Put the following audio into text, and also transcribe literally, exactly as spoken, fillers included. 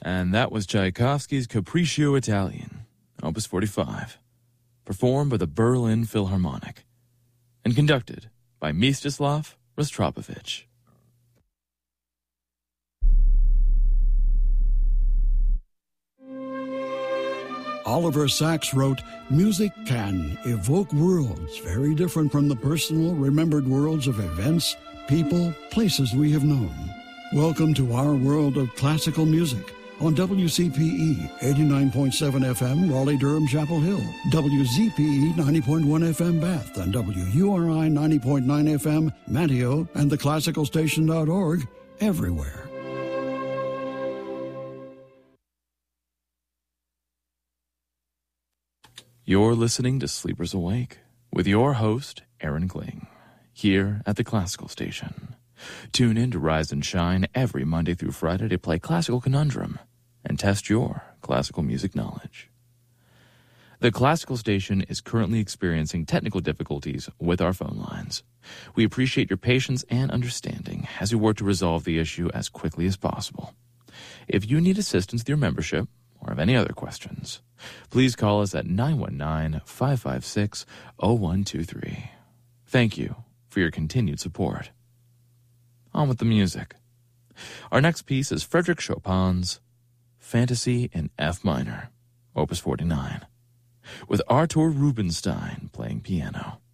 And that was Tchaikovsky's Capriccio Italian, Opus forty-five, performed by the Berlin Philharmonic and conducted by Mstislav Rostropovich. Oliver Sacks wrote, "Music can evoke worlds very different from the personal, remembered worlds of events, people, places we have known. Welcome to our world of classical music on W C P E eighty-nine point seven F M, Raleigh-Durham, Chapel Hill, W Z P E ninety point one F M, Bath, and W U R I ninety point nine F M, Manteo, and the classical station dot org, everywhere." You're listening to Sleepers Awake with your host, Aaron Kling, here at the Classical Station. Tune in to Rise and Shine every Monday through Friday to play Classical Conundrum and test your classical music knowledge. The Classical Station is currently experiencing technical difficulties with our phone lines. We appreciate your patience and understanding as we work to resolve the issue as quickly as possible. If you need assistance with your membership or have any other questions, please call us at nine one nine, five five six, zero one two three. Thank you for your continued support. On with the music. Our next piece is Frédéric Chopin's Fantasy in F minor, Opus forty-nine, with Artur Rubinstein playing piano.